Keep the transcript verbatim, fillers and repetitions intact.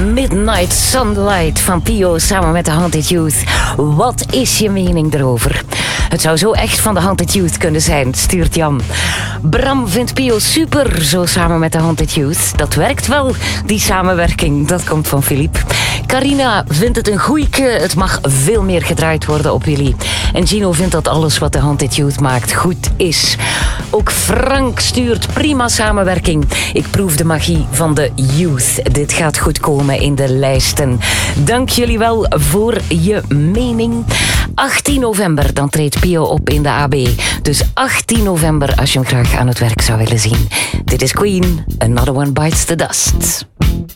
Midnight Sunlight van Pio samen met de Haunted Youth. Wat is je mening erover? Het zou zo echt van de Haunted Youth kunnen zijn, stuurt Jan. Bram vindt Pio super, zo samen met de Haunted Youth. Dat werkt wel, die samenwerking. Dat komt van Philippe. Carina vindt het een goeieke. Het mag veel meer gedraaid worden op Willy. En Gino vindt dat alles wat de Haunted Youth maakt goed is. Ook Frank stuurt prima samenwerking. Ik proef de magie van de Youth. Dit gaat goed komen in de lijsten. Dank jullie wel voor je mening. achttien november, dan treedt Pio op in de A B. Dus achttien november als je hem graag aan het werk zou willen zien. Dit is Queen, Another One Bites the Dust.